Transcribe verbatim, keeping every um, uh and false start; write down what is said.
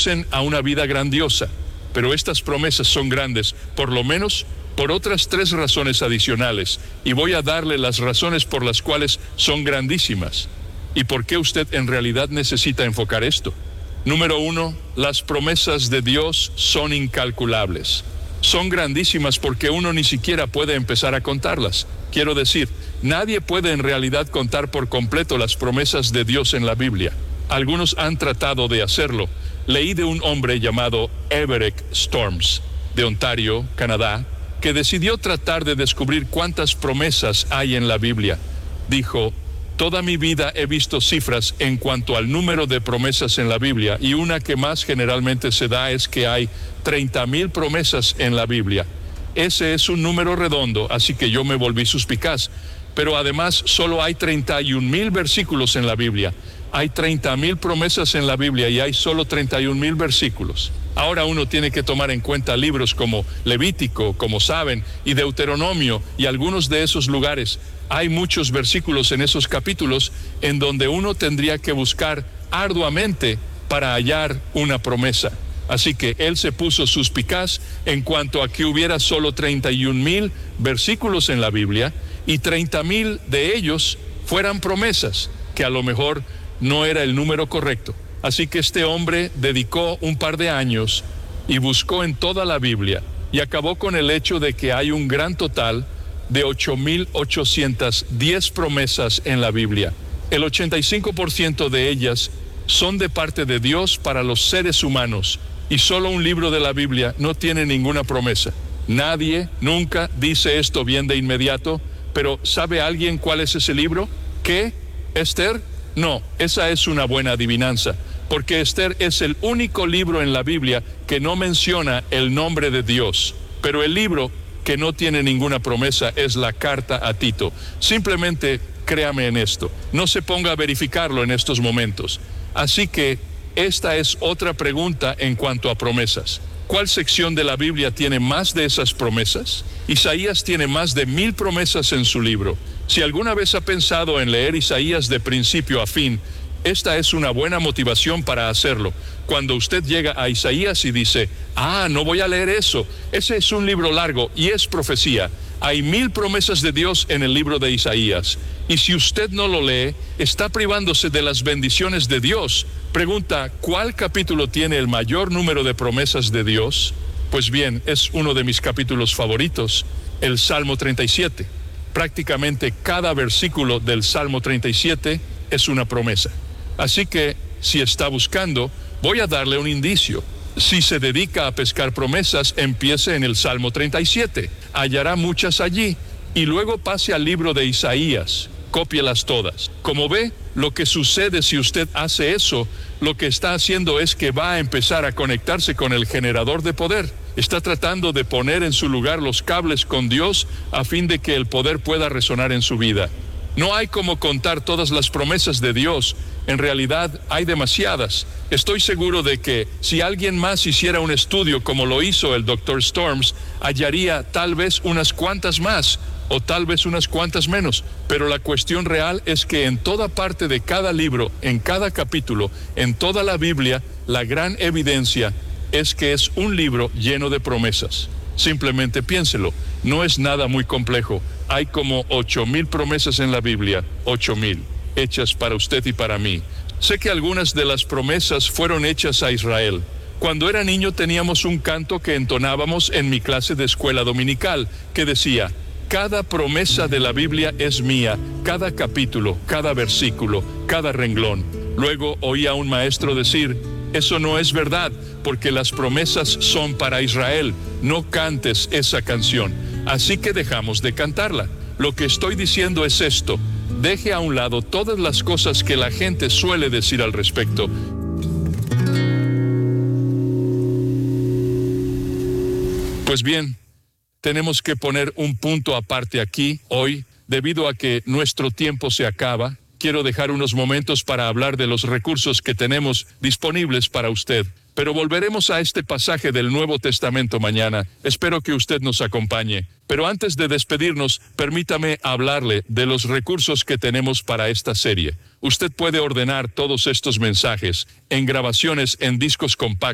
conducen a una vida grandiosa. Pero estas promesas son grandes, por lo menos por otras tres razones adicionales, y voy a darle las razones por las cuales son grandísimas y por qué usted en realidad necesita enfocar esto. Número uno, las promesas de Dios son incalculables. Son grandísimas porque uno ni siquiera puede empezar a contarlas. Quiero decir, nadie puede en realidad contar por completo las promesas de Dios en la Biblia. Algunos han tratado de hacerlo. Leí de un hombre llamado Everett Storms, de Ontario, Canadá, que decidió tratar de descubrir cuántas promesas hay en la Biblia. Dijo: toda mi vida he visto cifras en cuanto al número de promesas en la Biblia, y una que más generalmente se da es que hay treinta mil promesas en la Biblia. Ese es un número redondo, así que yo me volví suspicaz. Pero además solo hay treinta y un mil versículos en la Biblia. Hay treinta mil promesas en la Biblia y hay solo treinta y un mil versículos. Ahora uno tiene que tomar en cuenta libros como Levítico, como saben, y Deuteronomio, y algunos de esos lugares. Hay muchos versículos en esos capítulos en donde uno tendría que buscar arduamente para hallar una promesa. Así que él se puso suspicaz en cuanto a que hubiera solo treinta y un mil versículos en la Biblia y treinta mil de ellos fueran promesas, que a lo mejor no era el número correcto. Así que este hombre dedicó un par de años y buscó en toda la Biblia y acabó con el hecho de que hay un gran total de ocho mil ochocientas diez promesas en la Biblia. El ochenta y cinco por ciento de ellas son de parte de Dios para los seres humanos, y solo un libro de la Biblia no tiene ninguna promesa. Nadie nunca dice esto bien de inmediato, pero ¿sabe alguien cuál es ese libro? ¿Qué? ¿Esther? No, esa es una buena adivinanza, porque Esther es el único libro en la Biblia que no menciona el nombre de Dios. Pero el libro que no tiene ninguna promesa es la carta a Tito. Simplemente créame en esto, no se ponga a verificarlo en estos momentos. Así que esta es otra pregunta en cuanto a promesas. ¿Cuál sección de la Biblia tiene más de esas promesas? Isaías tiene más de mil promesas en su libro. Si alguna vez ha pensado en leer Isaías de principio a fin, esta es una buena motivación para hacerlo. Cuando usted llega a Isaías y dice: ah, no voy a leer eso, ese es un libro largo y es profecía. Hay mil promesas de Dios en el libro de Isaías, y si usted no lo lee, está privándose de las bendiciones de Dios. Pregunta: ¿cuál capítulo tiene el mayor número de promesas de Dios? Pues bien, es uno de mis capítulos favoritos, el Salmo treinta y siete. Prácticamente cada versículo del Salmo treinta y siete es una promesa. Así que, si está buscando, voy a darle un indicio. Si se dedica a pescar promesas, empiece en el Salmo treinta y siete. Hallará muchas allí. Y luego pase al libro de Isaías. Cópielas todas. Como ve, lo que sucede si usted hace eso, lo que está haciendo es que va a empezar a conectarse con el generador de poder. Está tratando de poner en su lugar los cables con Dios a fin de que el poder pueda resonar en su vida. No hay como contar todas las promesas de Dios. En realidad hay demasiadas. Estoy seguro de que si alguien más hiciera un estudio como lo hizo el doctor Storms, hallaría tal vez unas cuantas más o tal vez unas cuantas menos. Pero la cuestión real es que en toda parte de cada libro, en cada capítulo, en toda la Biblia, la gran evidencia es que es un libro lleno de promesas. Simplemente piénselo, no es nada muy complejo. Hay como ocho mil promesas en la Biblia, ocho mil, hechas para usted y para mí. Sé que algunas de las promesas fueron hechas a Israel. Cuando era niño teníamos un canto que entonábamos en mi clase de escuela dominical, que decía: cada promesa de la Biblia es mía, cada capítulo, cada versículo, cada renglón. Luego oí a un maestro decir: eso no es verdad, porque las promesas son para Israel. No cantes esa canción. Así que dejamos de cantarla. Lo que estoy diciendo es esto: deje a un lado todas las cosas que la gente suele decir al respecto. Pues bien, tenemos que poner un punto aparte aquí, hoy, debido a que nuestro tiempo se acaba. Quiero dejar unos momentos para hablar de los recursos que tenemos disponibles para usted. Pero volveremos a este pasaje del Nuevo Testamento mañana. Espero que usted nos acompañe. Pero antes de despedirnos, permítame hablarle de los recursos que tenemos para esta serie. Usted puede ordenar todos estos mensajes en grabaciones en discos compactos